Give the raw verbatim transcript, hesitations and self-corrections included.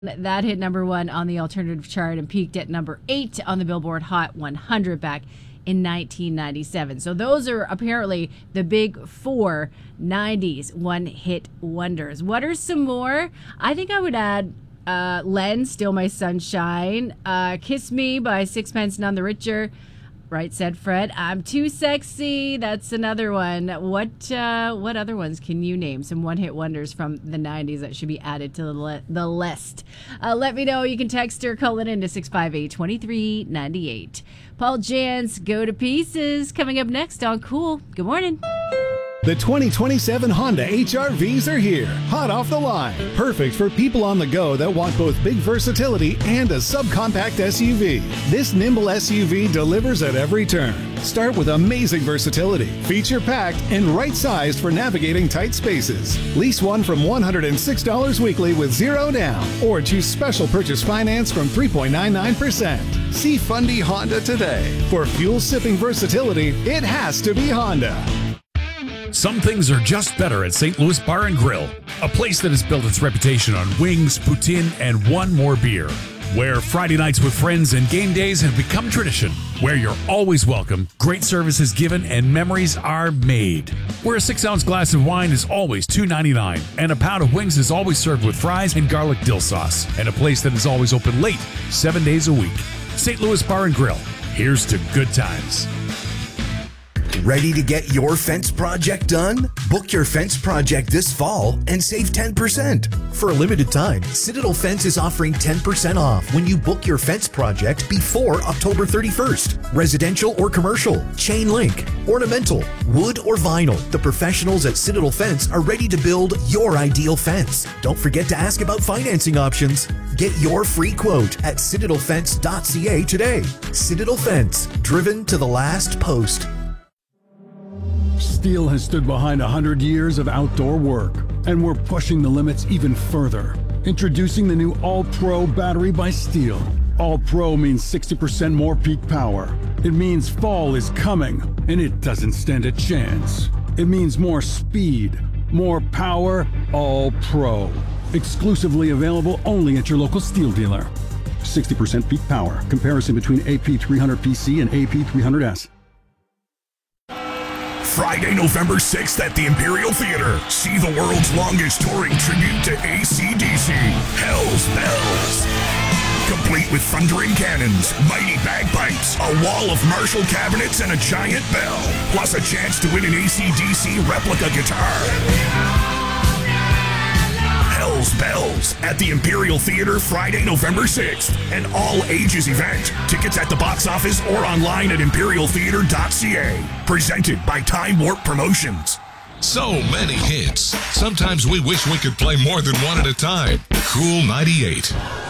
That hit number one on the alternative chart and peaked at number eight on the Billboard Hot one hundred back in nineteen ninety-seven. So those are apparently the big four nineties one-hit wonders. What are some more? I think I would add uh, Len, Still My Sunshine, uh, Kiss Me by Sixpence None the Richer, Right Said Fred, I'm Too Sexy, that's another one. What uh, what other ones can you name? Some one-hit wonders from the nineties that should be added to the, le- the list. Uh, let me know. You can text or call it in to six five eight, two three nine eight. Paul Jans, Go to Pieces, coming up next on Cool. Good morning. The twenty twenty-seven Honda H R Vs are here, hot off the line. Perfect for people on the go that want both big versatility and a subcompact S U V. This nimble S U V delivers at every turn. Start with amazing versatility, feature-packed, and right-sized for navigating tight spaces. Lease one from one hundred six dollars weekly with zero down, or choose special purchase finance from three point nine nine percent. See Fundy Honda today. For fuel-sipping versatility, it has to be Honda. Some things are just better at Saint Louis Bar and Grill, a place that has built its reputation on wings, poutine, and one more beer. Where Friday nights with friends and game days have become tradition. Where you're always welcome, great service is given, and memories are made. Where a six-ounce glass of wine is always two ninety-nine, and a pound of wings is always served with fries and garlic dill sauce. And a place that is always open late, seven days a week. Saint Louis Bar and Grill. Here's to good times. Ready to get your fence project done? Book your fence project this fall and save ten percent. For a limited time, Citadel Fence is offering ten percent off when you book your fence project before October thirty-first. Residential or commercial, chain link, ornamental, wood or vinyl. The professionals at Citadel Fence are ready to build your ideal fence. Don't forget to ask about financing options. Get your free quote at citadel fence dot c a today. Citadel Fence, driven to the last post. Steel has stood behind one hundred years of outdoor work, and we're pushing the limits even further. Introducing the new All-Pro battery by Steel. All-Pro means sixty percent more peak power. It means fall is coming, and it doesn't stand a chance. It means more speed, more power, All-Pro. Exclusively available only at your local Steel dealer. sixty percent peak power. Comparison between A P three hundred P C and A P three hundred S. Friday, November sixth at the Imperial Theater. See the world's longest touring tribute to A C D C, Hell's Bells. Complete with thundering cannons, mighty bagpipes, a wall of Marshall cabinets, and a giant bell. Plus a chance to win an A C D C replica guitar. Hell's Bells at the Imperial Theater Friday, November sixth. An all-ages event. Tickets at the box office or online at imperial theater dot c a. Presented by Time Warp Promotions. So many hits. Sometimes we wish we could play more than one at a time. Cool ninety-eight.